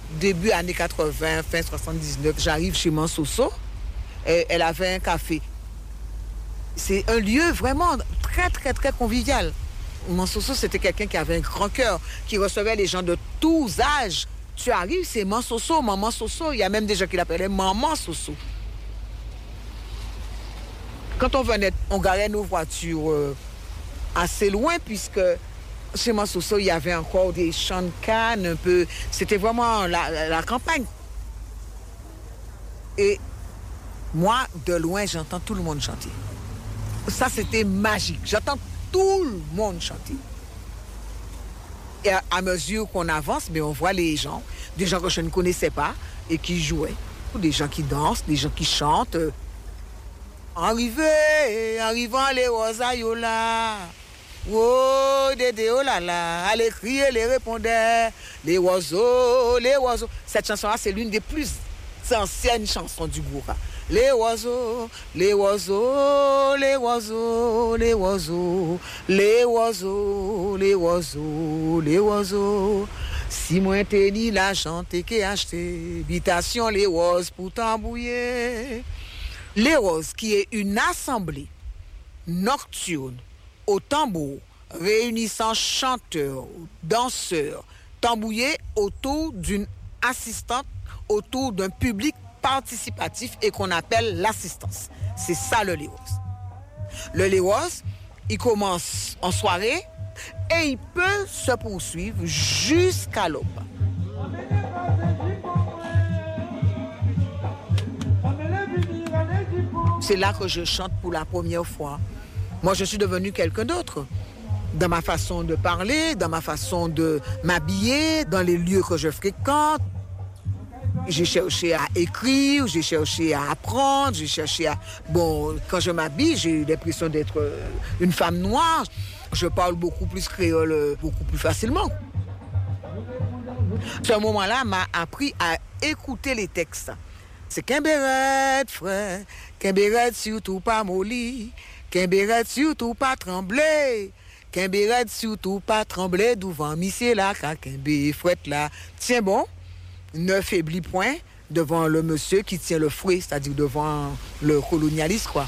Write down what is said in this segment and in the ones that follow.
début années 80, fin 79, j'arrive chez Mansoso. Elle avait un café. C'est un lieu vraiment très, très, très convivial. Mansoso, c'était quelqu'un qui avait un grand cœur, qui recevait les gens de tous âges. Tu arrives, c'est Mansoso, Maman Soso. Il y a même des gens qui l'appelaient Maman Soso. Quand on venait, on garait nos voitures assez loin, puisque chez Mansoso, il y avait encore des champs de canne, un peu. C'était vraiment la campagne. Et moi, de loin, j'entends tout le monde chanter. Ça, c'était magique. J'entends tout le monde chanter. Et à mesure qu'on avance, mais on voit les gens, des gens que je ne connaissais pas et qui jouaient. Des gens qui dansent, des gens qui chantent. Arrivant les Rosayola. Oh, Dédé, oh là là. Allez crier, les répondait. Les oiseaux, les oiseaux. Cette chanson-là, c'est l'une des plus anciennes chansons du Goura. Les oiseaux, les oiseaux, les oiseaux, les oiseaux, les oiseaux, les oiseaux, les oiseaux. Si moi t'ai ni l'argent t'es qu'à acheter, habitation les roses pour t'embrouiller. Les roses qui est une assemblée nocturne au tambour réunissant chanteurs, danseurs, tambouillés autour d'une assistante, autour d'un public participatif et qu'on appelle l'assistance. C'est ça le Léos. Le Léos, il commence en soirée et il peut se poursuivre jusqu'à l'aube. C'est là que je chante pour la première fois. Moi, je suis devenue quelqu'un d'autre. Dans ma façon de parler, dans ma façon de m'habiller, dans les lieux que je fréquente. J'ai cherché à écrire, j'ai cherché à apprendre, j'ai cherché à... Bon, quand je m'habille, j'ai eu l'impression d'être une femme noire. Je parle beaucoup plus créole, beaucoup plus facilement. Ce moment-là m'a appris à écouter les textes. C'est qu'un béret, frère, qu'un béret surtout pas molli, qu'un béret surtout pas tremblé, qu'un béret surtout pas tremblé, devant monsieur là, qu'un béret fouette là. Tiens bon. Ne faiblit point devant le monsieur qui tient le fouet, c'est-à-dire devant le colonialiste, quoi.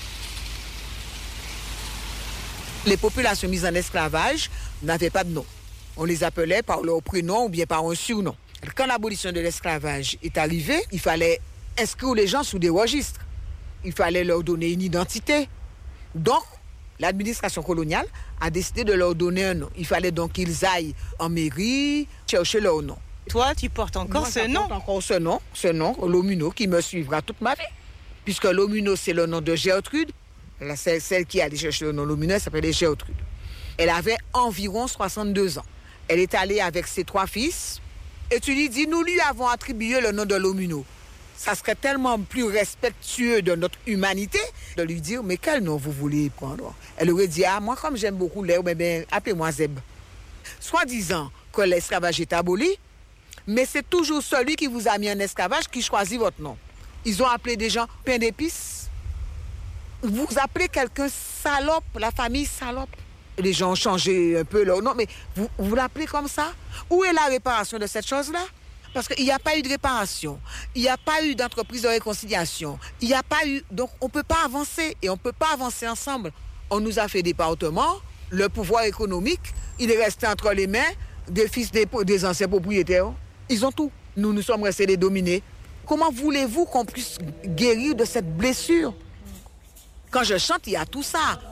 Les populations mises en esclavage n'avaient pas de nom. On les appelait par leur prénom ou bien par un surnom. Quand l'abolition de l'esclavage est arrivée, il fallait inscrire les gens sous des registres. Il fallait leur donner une identité. Donc, l'administration coloniale a décidé de leur donner un nom. Il fallait donc qu'ils aillent en mairie chercher leur nom. Toi, tu portes encore ce nom? Encore ce nom, Lomuno, qui me suivra toute ma vie. Puisque Lomuno, c'est le nom de Gertrude. Celle qui allait chercher le nom Lomuno, elle s'appelait Gertrude. Elle avait environ 62 ans. Elle est allée avec ses 3 fils. Et tu lui dis, nous lui avons attribué le nom de Lomuno. Ça serait tellement plus respectueux de notre humanité de lui dire, mais quel nom vous voulez prendre? Elle aurait dit, moi, comme j'aime beaucoup l'air, appelez-moi Zeb. Soi-disant que l'esclavage est aboli, mais c'est toujours celui qui vous a mis en esclavage qui choisit votre nom. Ils ont appelé des gens pain d'épices. Vous appelez quelqu'un salope, la famille salope. Les gens ont changé un peu leur nom, mais vous l'appelez comme ça? Où est la réparation de cette chose-là? Parce qu'il n'y a pas eu de réparation, il n'y a pas eu d'entreprise de réconciliation, il n'y a pas eu... Donc on ne peut pas avancer et on ne peut pas avancer ensemble. On nous a fait département, le pouvoir économique, il est resté entre les mains des fils des anciens propriétaires. Ils ont tout. Nous sommes restés les dominés. Comment voulez-vous qu'on puisse guérir de cette blessure? Quand je chante, il y a tout ça.